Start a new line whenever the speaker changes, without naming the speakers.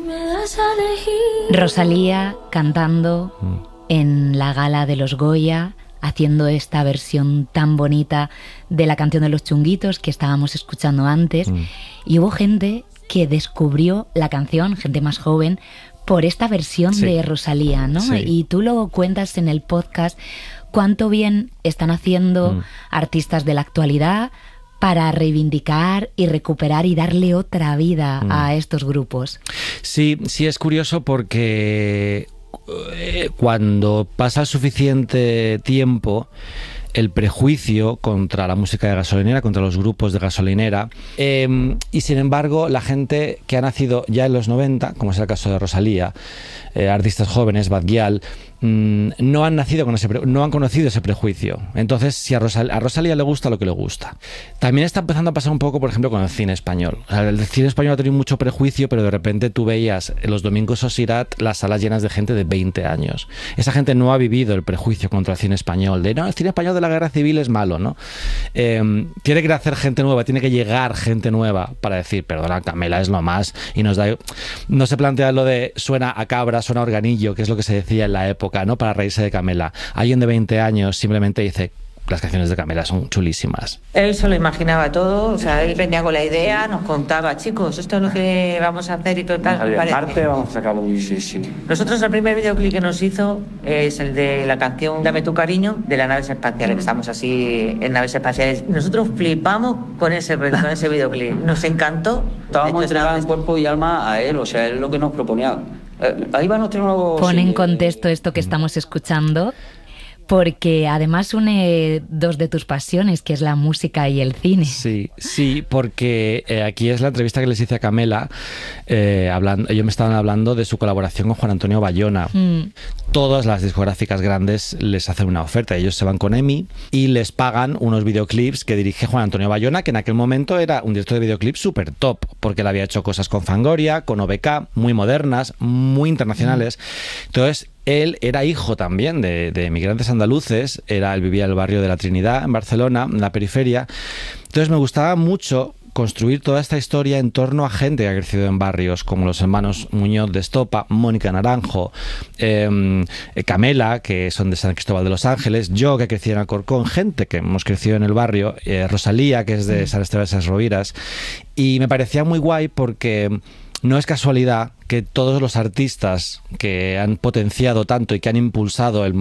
Rosalía cantando en la gala de los Goya, haciendo esta versión tan bonita de la canción de los Chunguitos que estábamos escuchando antes. Y hubo gente que descubrió la canción, gente más joven, por esta versión de Rosalía, ¿no?
Sí.
Y tú lo cuentas en el podcast, cuánto bien están haciendo artistas de la actualidad para reivindicar y recuperar y darle otra vida a estos grupos.
Sí, es curioso porque cuando pasa suficiente tiempo, el prejuicio contra la música de gasolinera, contra los grupos de gasolinera, y sin embargo la gente que ha nacido ya en los 90, como es el caso de Rosalía, artistas jóvenes, Bad Gyal, no han nacido con no han conocido ese prejuicio. Entonces, si a Rosalía le gusta lo que le gusta. También está empezando a pasar un poco, por ejemplo, con el cine español. O sea, el cine español ha tenido mucho prejuicio, pero de repente tú veías los domingos Osirat las salas llenas de gente de 20 años. Esa gente no ha vivido el prejuicio contra el cine español, de no, el cine español de la guerra civil es malo, ¿no? Tiene que nacer gente nueva, tiene que llegar gente nueva para decir, perdona, Camela es lo más, y nos da... No se plantea lo de suena a cabra, suena a organillo, que es lo que se decía en la época, ¿no? Para reírse de Camela. Alguien de 20 años simplemente dice, las canciones de Camela son chulísimas.
Él se lo imaginaba todo, o sea, él venía con la idea, nos contaba, chicos, esto es lo que vamos a hacer y total.
Aparte vamos a sacarlo muchísimo.
Nosotros el primer videoclip que nos hizo es el de la canción Dame tu cariño, de las naves espaciales, que estamos así en naves espaciales. Nosotros flipamos con ese videoclip, nos encantó.
Estábamos entregando cuerpo y alma a él, o sea, él es lo que nos proponía. Ahí va nuestro nuevo...
Pon en contexto esto que estamos escuchando, porque además une dos de tus pasiones, que es la música y el cine.
Sí, porque aquí es la entrevista que les hice a Camela, ellos me estaban hablando de su colaboración con Juan Antonio Bayona. Todas las discográficas grandes les hacen una oferta, ellos se van con EMI y les pagan unos videoclips que dirige Juan Antonio Bayona, que en aquel momento era un director de videoclips súper top, porque él había hecho cosas con Fangoria, con OBK, muy modernas, muy internacionales. Entonces, él era hijo también de emigrantes andaluces, él vivía en el barrio de la Trinidad, en Barcelona, en la periferia. Entonces me gustaba mucho construir toda esta historia en torno a gente que ha crecido en barrios como los hermanos Muñoz de Estopa, Mónica Naranjo, Camela, que son de San Cristóbal de los Ángeles, yo que crecí en Alcorcón, gente que hemos crecido en el barrio, Rosalía, que es de San Esteban de las Roviras, y me parecía muy guay porque no es casualidad que todos los artistas que han potenciado tanto y que han impulsado el